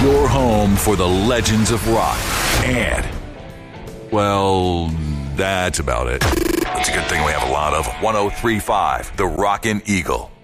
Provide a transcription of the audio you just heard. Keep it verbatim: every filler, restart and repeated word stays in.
your home for the legends of rock. And, well, that's about it. It's a good thing we have a lot of one oh three point five, The Rockin' Eagle.